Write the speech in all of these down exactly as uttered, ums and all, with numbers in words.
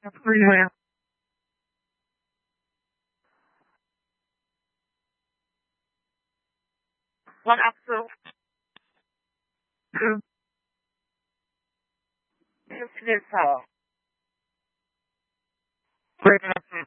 Three man. One officer. Two. Two Smith Hall. Three officer.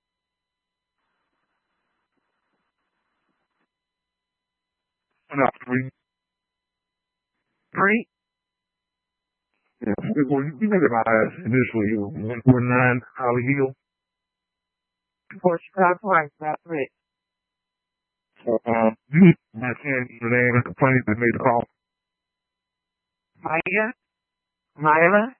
One officer. Three. Three. Yeah, well, you look at my eyes initially. one forty-nine Holly Hill. Four Chicago Price, that's it. So, um, you, my chance, your name and complaint that made the call. Maya? Myla?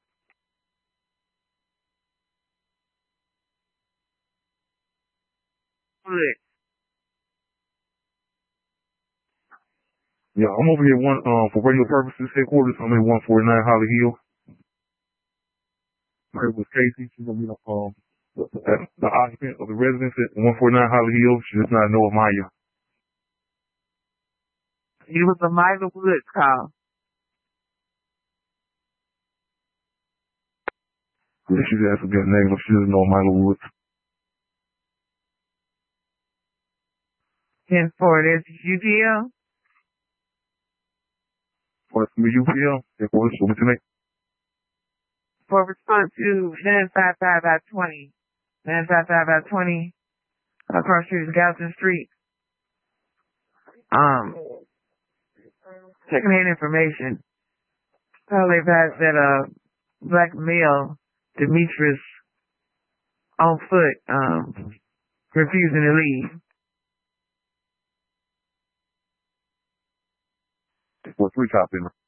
Good. Yeah, I'm over here one, um, for regular purposes headquarters. I'm in one forty-nine Holly Hill. Her was Casey. She's gonna be the, um, the, the occupant of the residence at one forty-nine Holly Hill. She does not know of Maya. It was a Myla Woods call. Yeah, she's asking that name, but she doesn't know Myla Woods. ten four, that's U P L? For the U P L, headquarters, what's your name? For response to nine five five by twenty. nine five five by twenty, across the street is Galton Street. Um, checking in information. Probably advised that a black male, Demetrius, on foot, um, refusing to leave. For three top in.